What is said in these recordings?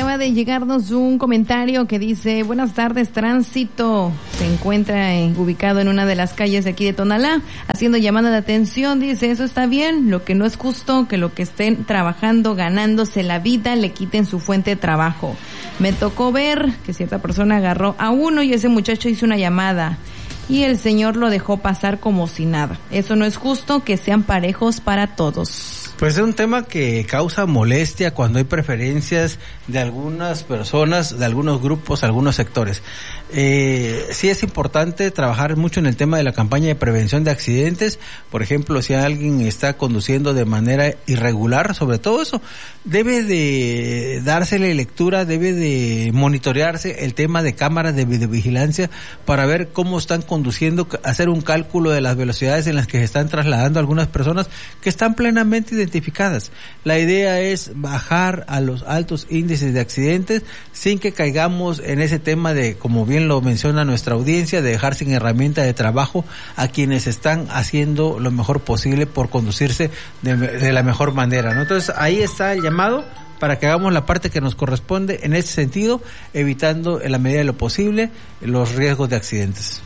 acaba de llegarnos un comentario que dice: buenas tardes, tránsito. Se encuentra ubicado en una de las calles de aquí de Tonalá, haciendo llamada de atención. Dice: eso está bien, lo que no es justo, que lo que estén trabajando, ganándose la vida, le quiten su fuente de trabajo. Me tocó ver que cierta persona agarró a uno y ese muchacho hizo una llamada y el señor lo dejó pasar como si nada. Eso no es justo, que sean parejos para todos. Pues es un tema que causa molestia cuando hay preferencias de algunas personas, de algunos grupos, algunos sectores. Sí es importante trabajar mucho en el tema de la campaña de prevención de accidentes. Por ejemplo, si alguien está conduciendo de manera irregular, sobre todo eso, debe de dársele lectura, debe de monitorearse el tema de cámaras de videovigilancia para ver cómo están conduciendo, hacer un cálculo de las velocidades en las que se están trasladando algunas personas que están plenamente identificadas. La idea es bajar a los altos índices de accidentes sin que caigamos en ese tema de, como bien lo menciona nuestra audiencia, de dejar sin herramienta de trabajo a quienes están haciendo lo mejor posible por conducirse de la mejor manera, ¿no? Entonces ahí está el llamado para que hagamos la parte que nos corresponde en ese sentido, evitando en la medida de lo posible los riesgos de accidentes.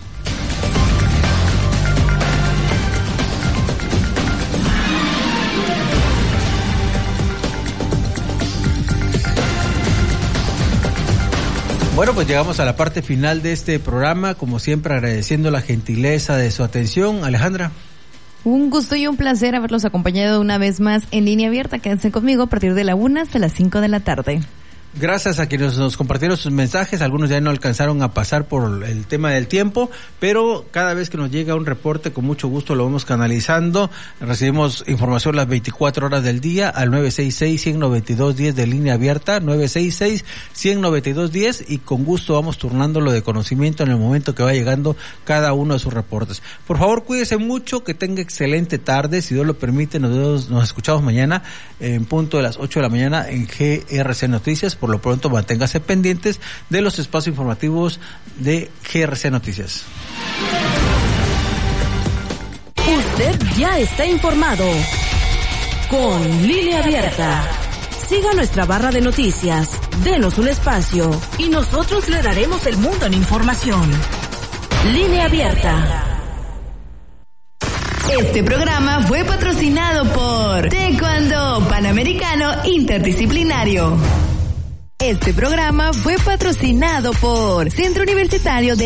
Bueno, pues llegamos a la parte final de este programa, como siempre agradeciendo la gentileza de su atención. Alejandra. Un gusto y un placer haberlos acompañado una vez más en Línea Abierta. Quédense conmigo a partir de la 1 hasta las 5 de la tarde. Gracias a quienes nos compartieron sus mensajes. Algunos ya no alcanzaron a pasar por el tema del tiempo, pero cada vez que nos llega un reporte, con mucho gusto lo vamos canalizando. Recibimos información las 24 horas del día al 966-192-10 de Línea Abierta, 966-192-10, y con gusto vamos turnándolo de conocimiento en el momento que va llegando cada uno de sus reportes. Por favor, cuídese mucho, que tenga excelente tarde. Si Dios lo permite, nos escuchamos mañana en punto de las 8 de la mañana en GRC Noticias. Por lo pronto, manténgase pendientes de los espacios informativos de GRC Noticias. Usted ya está informado con Línea Abierta. Siga nuestra barra de noticias, denos un espacio y nosotros le daremos el mundo en información. Línea Abierta. Este programa fue patrocinado por Taekwondo Panamericano Interdisciplinario. Este programa fue patrocinado por Centro Universitario de